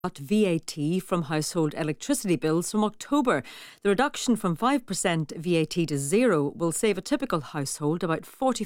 VAT from household electricity bills from October. The reduction from 5% VAT to zero will save a typical household about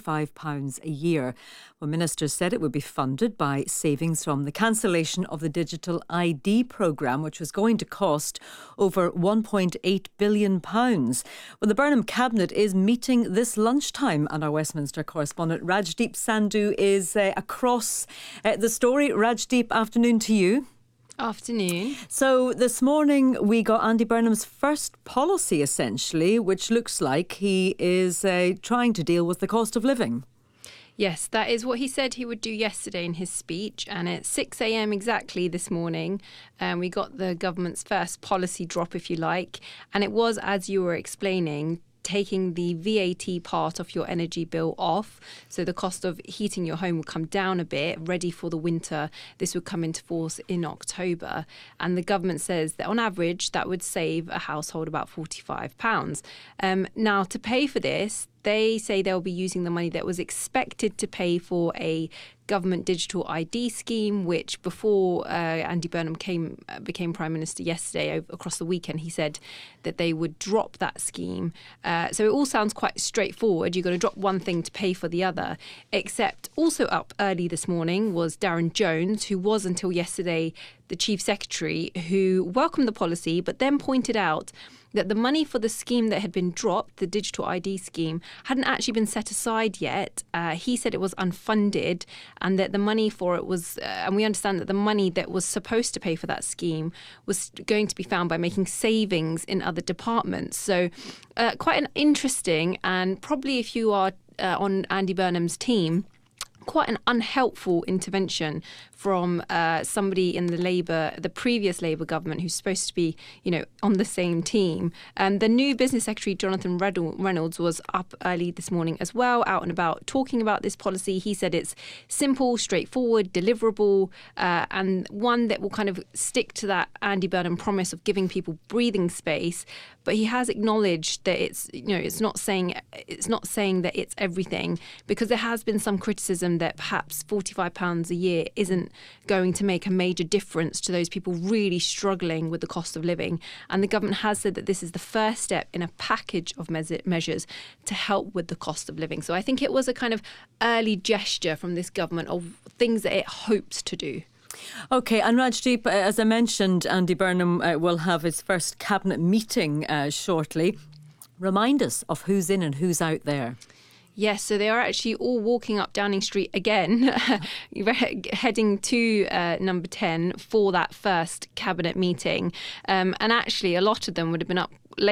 £45 a year. Well, ministers said it would be funded by savings from the cancellation of the Digital ID programme, which was going to cost over £1.8 billion. Well, the Burnham Cabinet is meeting this lunchtime, and our Westminster correspondent Rajdeep Sandhu is across the story. Rajdeep, afternoon to you. Afternoon. So this morning we got Andy Burnham's first policy, essentially, which looks like he is trying to deal with the cost of living. Yes, that is what he said he would do yesterday in his speech. And at 6 a.m. exactly this morning, we got the government's first policy drop, if you like. And it was, as you were explaining, taking the VAT part of your energy bill off. So the cost of heating your home will come down a bit, ready for the winter. This would come into force in October. And the government says that on average, that would save a household about £45. Now, to pay for this, they say they'll be using the money that was expected to pay for a government digital ID scheme, which before Andy Burnham became Prime Minister yesterday, across the weekend, he said that they would drop that scheme. So it all sounds quite straightforward. You're going to drop one thing to pay for the other, except also up early this morning was Darren Jones, who was until yesterday the Chief Secretary, who welcomed the policy, but then pointed out that the money for the scheme that had been dropped, the digital ID scheme, hadn't actually been set aside yet. He said it was unfunded and that the money for it was, and we understand that the money that was supposed to pay for that scheme was going to be found by making savings in other departments. So quite an interesting, and probably if you are on Andy Burnham's team, quite an unhelpful intervention from somebody in the previous Labour government who's supposed to be, on the same team. And the new Business Secretary, Jonathan Reynolds, was up early this morning as well, out and about talking about this policy. He said it's simple, straightforward, deliverable, and one that will kind of stick to that Andy Burnham promise of giving people breathing space. But he has acknowledged that it's not saying that it's everything, because there has been some criticism that perhaps £45 a year isn't going to make a major difference to those people really struggling with the cost of living. And the government has said that this is the first step in a package of measures to help with the cost of living. So I think it was a kind of early gesture from this government of things that it hopes to do. OK, and Rajdeep, as I mentioned, Andy Burnham will have his first cabinet meeting shortly. Remind us of who's in and who's out there. Yes, so they are actually all walking up Downing Street again, heading to number 10 for that first cabinet meeting. And actually, a lot of them would have been up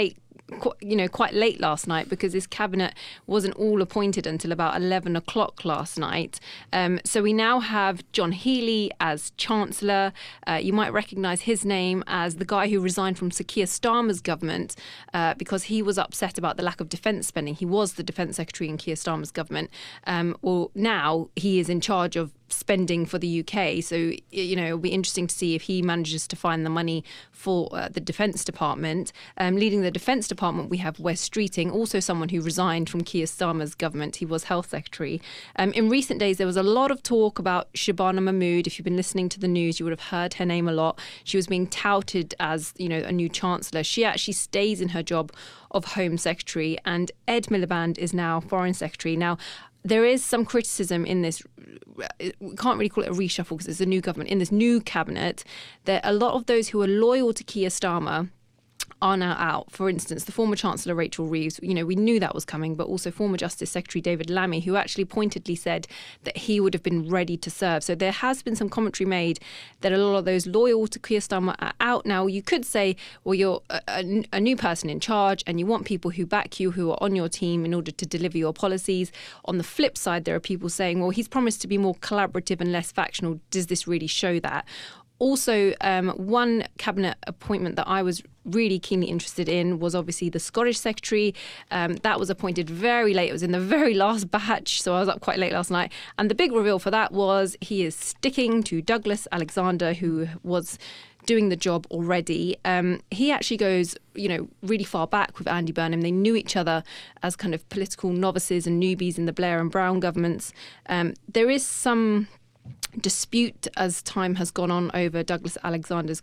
quite late last night, because this cabinet wasn't all appointed until about 11 o'clock last night. So we now have John Healey as Chancellor. You might recognise his name as the guy who resigned from Sir Keir Starmer's government because he was upset about the lack of defence spending. He was the Defence Secretary in Keir Starmer's government. Well, now he is in charge of spending for the UK. So, it'll be interesting to see if he manages to find the money for the Defence Department. Leading the Defence Department, we have Wes Streeting, also someone who resigned from Keir Starmer's government. He was Health Secretary. In recent days, there was a lot of talk about Shabana Mahmood. If you've been listening to the news, you would have heard her name a lot. She was being touted as, a new Chancellor. She actually stays in her job of Home Secretary, and Ed Miliband is now Foreign Secretary. Now, there is some criticism in this. We can't really call it a reshuffle because it's a new government. In this new cabinet, that a lot of those who are loyal to Keir Starmer are now out. For instance, the former Chancellor Rachel Reeves, we knew that was coming, but also former Justice Secretary David Lammy, who actually pointedly said that he would have been ready to serve. So there has been some commentary made that a lot of those loyal to Keir Starmer are out now. You could say, well, you're a new person in charge and you want people who back you, who are on your team in order to deliver your policies. On the flip side, there are people saying, well, he's promised to be more collaborative and less factional. Does this really show that? Also, one cabinet appointment that I was really keenly interested in was obviously the Scottish Secretary. That was appointed very late. It was in the very last batch, so I was up quite late last night. And the big reveal for that was he is sticking to Douglas Alexander, who was doing the job already. He actually goes, really far back with Andy Burnham. They knew each other as kind of political novices and newbies in the Blair and Brown governments. There is some dispute as time has gone on over Douglas Alexander's